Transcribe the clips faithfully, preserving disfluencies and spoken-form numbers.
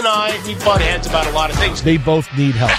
and I, we butt heads about a lot of things. They both need help.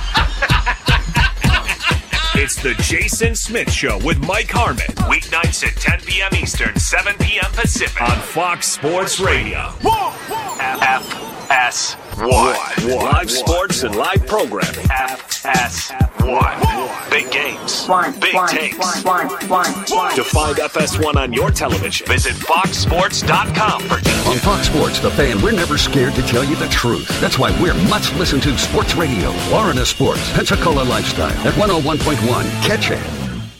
It's the Jason Smith Show with Mike Harmon. Weeknights at ten p.m. Eastern, seven p.m. Pacific. On Fox Sports Radio. F S one. Live sports and live programming. F S one. Big games. Big takes. To find F S one on your television, visit fox sports dot com for details. On Fox Sports, the fan, we're never scared to tell you the truth. That's why we're much listened to sports radio. Florida Sports, Pensacola Lifestyle at one oh one point one. Catch it.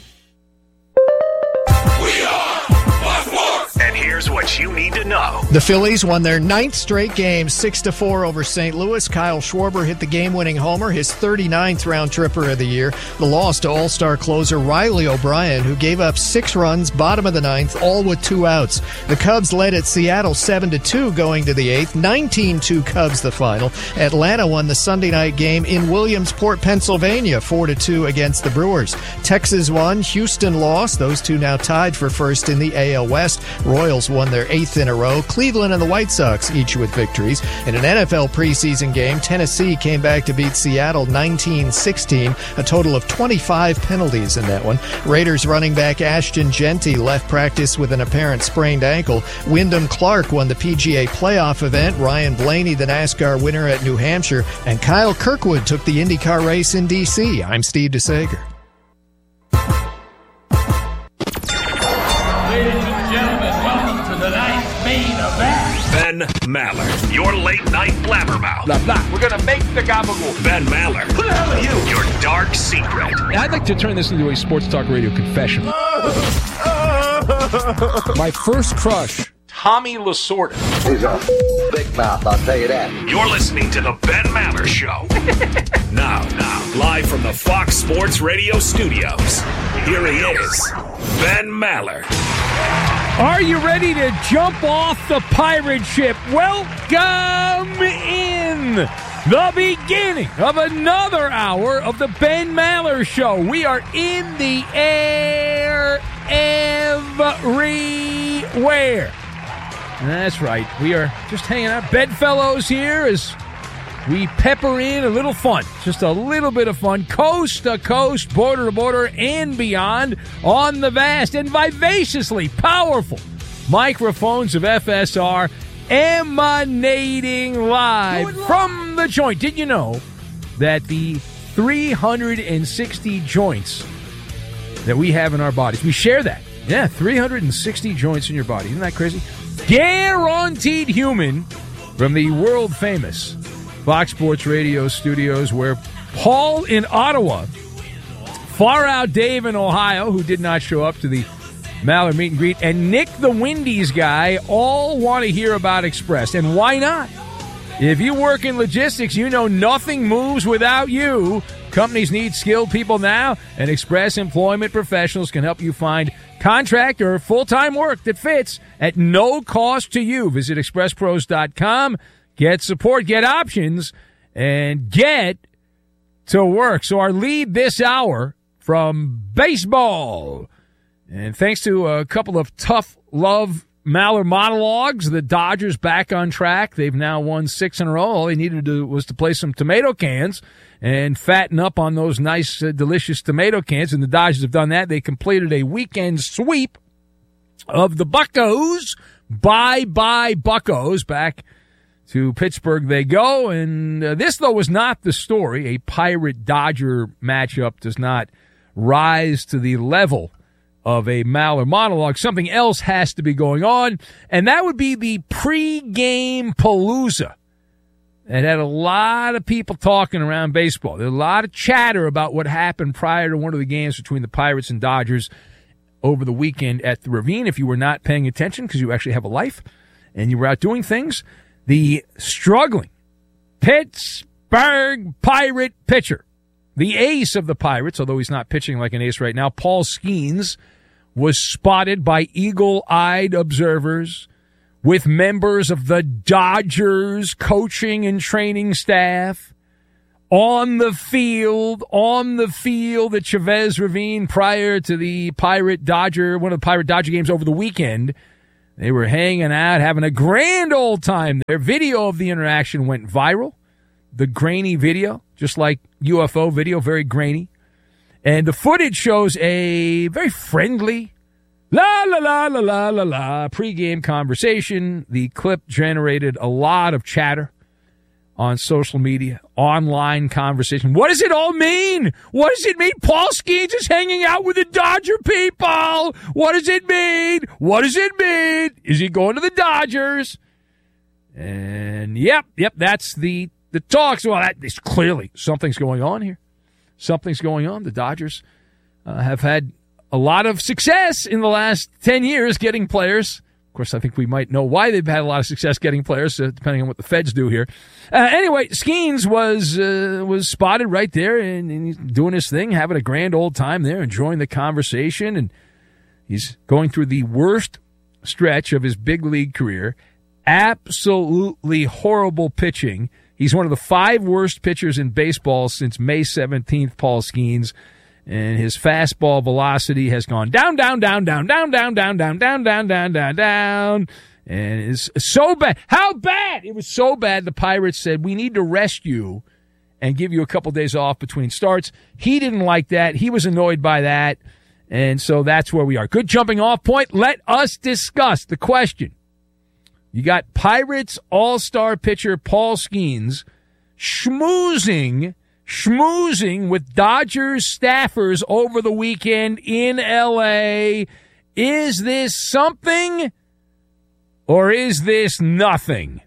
And here's what you need to know. The Phillies won their ninth straight game, six to four over Saint Louis. Kyle Schwarber hit the game-winning homer, his thirty-ninth round tripper of the year. The loss to all-star closer Riley O'Brien, who gave up six runs, bottom of the ninth, all with two outs. The Cubs led at Seattle seven to two going to the eighth, nineteen two Cubs the final. Atlanta won the Sunday night game in Williamsport, Pennsylvania, four to two against the Brewers. Texas won, Houston lost. Those two now tied for first in the A L West. Royals won their eighth in a row. Cleveland and the White Sox each with victories. In an N F L preseason game, Tennessee came back to beat Seattle nineteen sixteen, a total of twenty-five penalties in that one. Raiders running back Ashton Genty left practice with an apparent sprained ankle. Wyndham Clark won the P G A playoff event. Ryan Blaney, the NASCAR winner at New Hampshire. And Kyle Kirkwood took the IndyCar race in D C. I'm Steve DeSager. Ben Maller, your late-night blabbermouth. Blah, blah. We're going to make the gabagool. Ben Maller. Who the hell are you? Your dark secret. I'd like to turn this into a sports talk radio confession. My first crush, Tommy Lasorda. He's a big mouth, I'll tell you that. You're listening to the Ben Maller Show. now, now, live from the Fox Sports Radio studios, here he is, Ben Maller. Are you ready to jump off the pirate ship? Welcome in the beginning of another hour of the Ben Maller Show. We are in the air everywhere. That's right. We are just hanging out, bedfellows here, as we pepper in a little fun, just a little bit of fun, coast to coast, border to border, and beyond on the vast and vivaciously powerful microphones of F S R, emanating live from the joint. Did you know that the three hundred sixty joints that we have in our bodies, we share that? Yeah, three hundred sixty joints in your body. Isn't that crazy? Guaranteed Human from the world-famous Fox Sports Radio studios, where Paul in Ottawa, Far Out Dave in Ohio, who did not show up to the Maller meet and greet, and Nick the Wendy's guy all want to hear about Express. And why not? If you work in logistics, you know nothing moves without you. Companies need skilled people now, and Express Employment Professionals can help you find contract or full-time work that fits at no cost to you. Visit express pros dot com. Get support, get options, and get to work. So our lead this hour from baseball. And thanks to a couple of tough love Maller monologues, the Dodgers back on track. They've now won six in a row. All they needed to do was to play some tomato cans and fatten up on those nice, uh, delicious tomato cans. And the Dodgers have done that. They completed a weekend sweep of the Buccos. Bye-bye Buccos. Back to Pittsburgh they go, and uh, this, though, was not the story. A Pirate-Dodger matchup does not rise to the level of a Maller monologue. Something else has to be going on, and that would be the pre-game palooza. It had a lot of people talking around baseball. There's a lot of chatter about what happened prior to one of the games between the Pirates and Dodgers over the weekend at the Ravine. If you were not paying attention because you actually have a life and you were out doing things, the struggling Pittsburgh Pirate pitcher, the ace of the Pirates, although he's not pitching like an ace right now, Paul Skeens, was spotted by eagle-eyed observers with members of the Dodgers coaching and training staff on the field, on the field at Chavez Ravine prior to the Pirate-Dodger, one of the Pirate-Dodger games over the weekend. They were hanging out, having a grand old time. Their video of the interaction went viral. The grainy video, just like U F O video, very grainy. And the footage shows a very friendly, la, la, la, la, la, la, la, pregame conversation. The clip generated a lot of chatter on social media, online conversation. What does it all mean? What does it mean? Paul Skeens is hanging out with the Dodger people. What does it mean? What does it mean? Is he going to the Dodgers? And yep, yep, that's the, the talk. So well, that is clearly something's going on here. Something's going on. The Dodgers uh, have had a lot of success in the last ten years getting players. Of course, I think we might know why they've had a lot of success getting players, uh, depending on what the feds do here. Uh, anyway, Skeens was uh, was spotted right there, and, and he's doing his thing, having a grand old time there, enjoying the conversation, and he's going through the worst stretch of his big league career. Absolutely horrible pitching. He's one of the five worst pitchers in baseball since May seventeenth, Paul Skeens. And his fastball velocity has gone down, down, down, down, down, down, down, down, down, down, down, down, down. And it's so bad. How bad? It was so bad the Pirates said, we need to rest you and give you a couple days off between starts. He didn't like that. He was annoyed by that. And so that's where we are. Good jumping off point. Let us discuss the question. You got Pirates all-star pitcher Paul Skeens schmoozing schmoozing with Dodgers staffers over the weekend in L A. Is this something or is this nothing?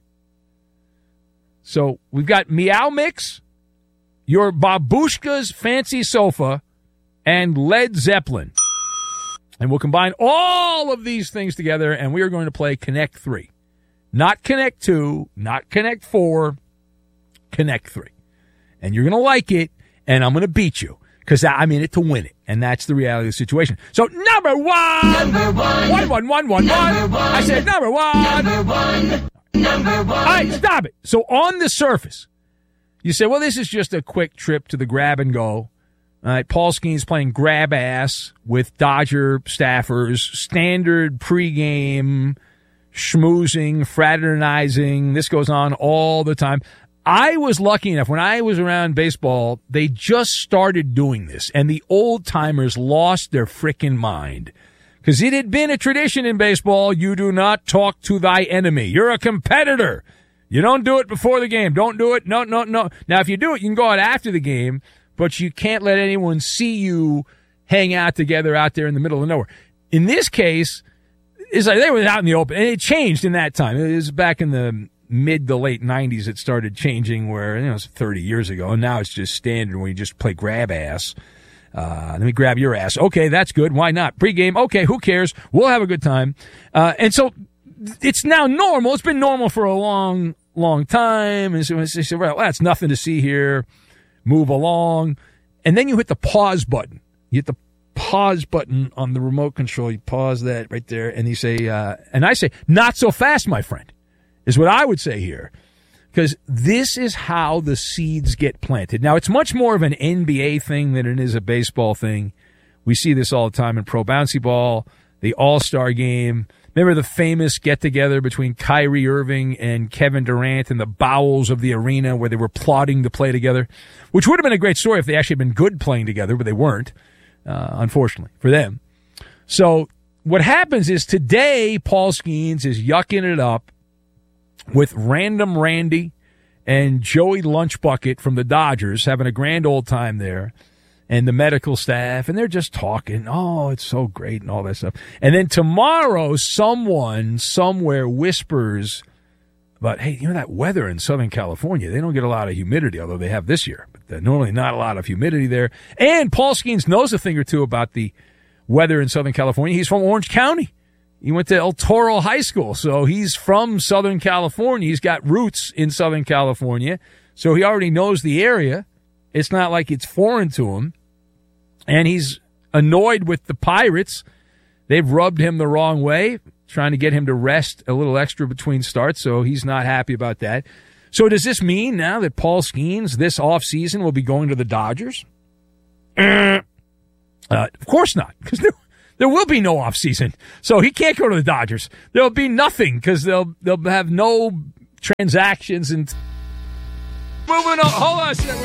So we've got Meow Mix, your Babushka's Fancy Sofa, and Led Zeppelin. And we'll combine all of these things together, and we are going to play Connect three. Not Connect two, not Connect four, Connect three. And you're going to like it, and I'm going to beat you because I'm in it to win it. And that's the reality of the situation. So, number one. Number one. One, one, one, one, number one. I said number one. Number one. Number one. All right, stop it. So, on the surface, you say, well, this is just a quick trip to the grab and go. All right, Paul Skeens playing grab ass with Dodger staffers, standard pregame, schmoozing, fraternizing. This goes on all the time. I was lucky enough, when I was around baseball, they just started doing this, and the old-timers lost their frickin' mind. Because it had been a tradition in baseball, you do not talk to thy enemy. You're a competitor. You don't do it before the game. Don't do it. No, no, no. Now, if you do it, you can go out after the game, but you can't let anyone see you hang out together out there in the middle of nowhere. In this case, it's like they were out in the open, and it changed in that time. It was back in the mid to late nineties it started changing where, you know, it was thirty years ago, and now it's just standard when you just play grab ass. Uh, let me grab your ass. Okay, that's good. Why not? Pre-game. Okay, who cares? We'll have a good time. Uh, and so it's now normal. It's been normal for a long, long time. And so they say, well, that's nothing to see here. Move along. And then you hit the pause button. You hit the pause button on the remote control. You pause that right there, and you say, uh, and I say, not so fast, my friend. Is what I would say here, because this is how the seeds get planted. Now, it's much more of an N B A thing than it is a baseball thing. We see this all the time in pro bouncy ball, the All-Star game. Remember the famous get-together between Kyrie Irving and Kevin Durant in the bowels of the arena where they were plotting to play together, which would have been a great story if they actually had been good playing together, but they weren't, uh, unfortunately, for them. So what happens is today Paul Skeens is yucking it up with Random Randy and Joey Lunchbucket from the Dodgers, having a grand old time there, and the medical staff, and they're just talking, oh, it's so great and all that stuff. And then tomorrow, someone somewhere whispers about, hey, you know that weather in Southern California, they don't get a lot of humidity, although they have this year, but normally not a lot of humidity there. And Paul Skeens knows a thing or two about the weather in Southern California. He's from Orange County. He went to El Toro High School, so he's from Southern California. He's got roots in Southern California, so he already knows the area. It's not like it's foreign to him. And he's annoyed with the Pirates. They've rubbed him the wrong way, trying to get him to rest a little extra between starts, so he's not happy about that. So does this mean now that Paul Skeens this offseason will be going to the Dodgers? Uh, of course not, because they're There will be no offseason. So he can't go to the Dodgers. There'll be nothing because they'll they'll have no transactions and moving on. Hold on a second.